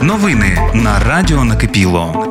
Новини на Радіо Накипіло.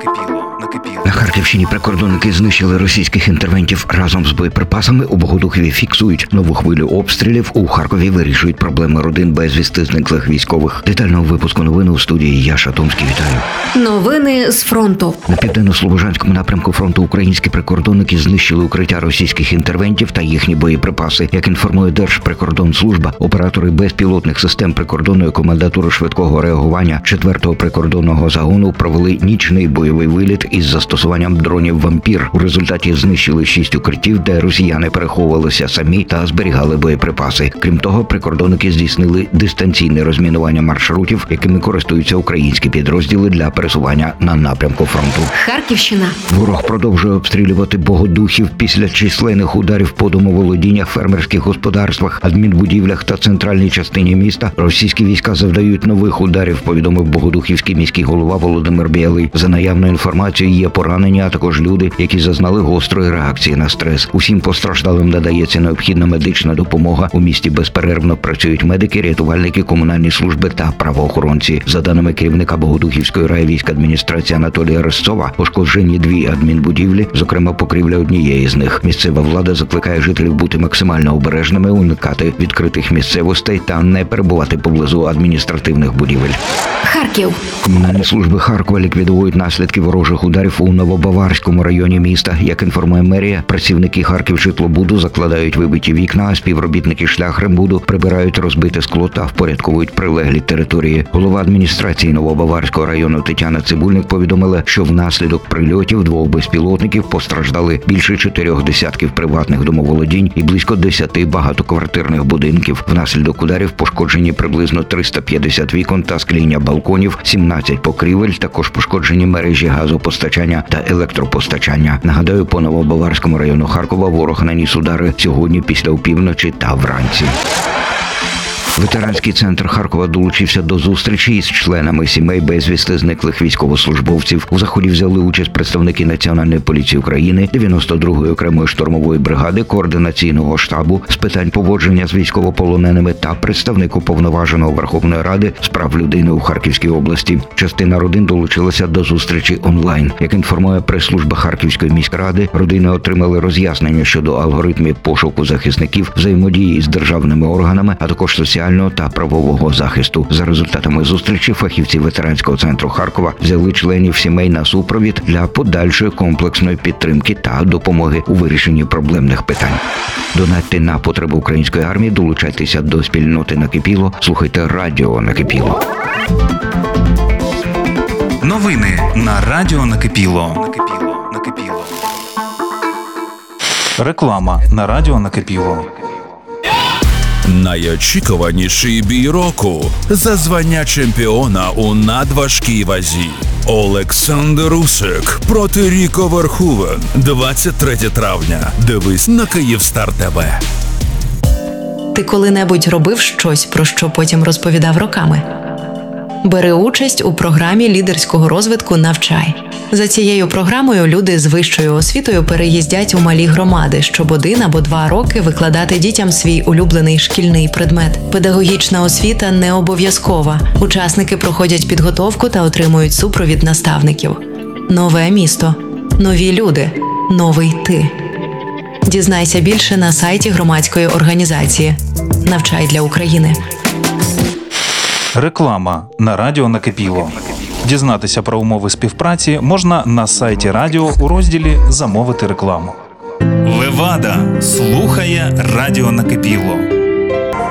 На Харківщині прикордонники знищили російських інтервентів разом з боєприпасами. У Богодухові фіксують нову хвилю обстрілів. У Харкові вирішують проблеми родин безвісти зниклих військових. Детального випуску новин у студії я, Шатомський, вітаю. Новини з фронту. На південно-слобожанському напрямку фронту українські прикордонники знищили укриття російських інтервентів та їхні боєприпаси. Як інформує Держприкордонслужба, оператори безпілотних систем прикордонної комендатури швидкого реагування 4-го прикордонного загону провели нічний бойовий виліт із застосуванням дронів «Вампір». У результаті знищили 6 укриттів, де росіяни переховувалися самі та зберігали боєприпаси. Крім того, прикордонники здійснили дистанційне розмінування маршрутів, якими користуються українські підрозділи для пересування на напрямку фронту. Харківщина. Ворог продовжує обстрілювати Богодухів після численних ударів по домоволодіннях, фермерських господарствах, адмінбудівлях та центральній частині міста. Російські війська завдають нових ударів, повідомив богодухівський міський голова Володимир Білий. За наявною інформацією, є поранені, а також люди, які зазнали гострої реакції на стрес. Усім постраждалим надається необхідна медична допомога. У місті безперервно працюють медики, рятувальники, комунальні служби та правоохоронці. За даними керівника Богодухівської райвійськадміністрації Анатолія Резцова, пошкоджені 2 адмінбудівлі, зокрема покрівля однієї з них. Місцева влада закликає жителів бути максимально обережними, уникати відкритих місцевостей та не перебувати поблизу адміністративних будівель. Харків. Комунальні служби Харкова ліквідують наслідки ворожих ударів у Новобаварському районі міста. Як інформує мерія, працівники Харківжитлобуду закладають вибиті вікна, а співробітники Шляхрембуду прибирають розбите скло та впорядковують прилеглі території. Голова адміністрації Новобаварського району Тетяна Цибульник повідомила, що внаслідок прильотів 2 безпілотників постраждали більше 4 десятків приватних домоволодінь і близько 10 багатоквартирних будинків. Внаслідок ударів пошкоджені приблизно 350 вікон та скління балконів, 17 покрівель, також пошкоджені мережі газопостачання та електропостачання. Нагадаю, по Новобаварському району Харкова ворог наніс удари сьогодні після опівночі та вранці. Ветеранський центр Харкова долучився до зустрічі із членами сімей безвісти зниклих військовослужбовців. У заході взяли участь представники Національної поліції України, 92-ї окремої штурмової бригади, координаційного штабу з питань поводження з військовополоненими та представник уповноваженого Верховної Ради з прав людини у Харківській області. Частина родин долучилася до зустрічі онлайн. Як інформує прес-служба Харківської міськради, родини отримали роз'яснення щодо алгоритмів пошуку захисників, взаємодії з державними органами, а також соціального та правового захисту. За результатами зустрічі фахівці ветеранського центру Харкова взяли членів сімей на супровід для подальшої комплексної підтримки та допомоги у вирішенні проблемних питань. Донатьте на потреби української армії, долучайтеся до спільноти Накипіло, слухайте Радіо Накипіло. Новини на Радіо Накипіло. Реклама на Радіо Накипіло. Найочікуваніший бій року за звання чемпіона у надважкій вазі. Олександр Усик проти Ріко Верховен. 23 травня. Дивись на Київстар ТВ. Ти коли-небудь робив щось, про що потім розповідав роками? Бери участь у програмі лідерського розвитку «Навчай». За цією програмою люди з вищою освітою переїздять у малі громади, щоб 1 або 2 роки викладати дітям свій улюблений шкільний предмет. Педагогічна освіта не обов'язкова. Учасники проходять підготовку та отримують супровід наставників. Нове місто. Нові люди. Новий ти. Дізнайся більше на сайті громадської організації «Навчай для України». Реклама на Радіо Накипіло. Дізнатися про умови співпраці можна на сайті радіо у розділі «Замовити рекламу». Левада слухає Радіо Накипіло.